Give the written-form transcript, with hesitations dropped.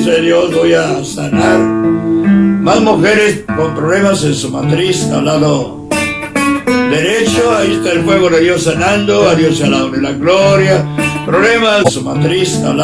dice Dios, voy a sanar. Más mujeres con problemas en su matriz, al lado derecho, ahí está el fuego de Dios sanando, a Dios se la gloria. Problemas en su matriz, al lado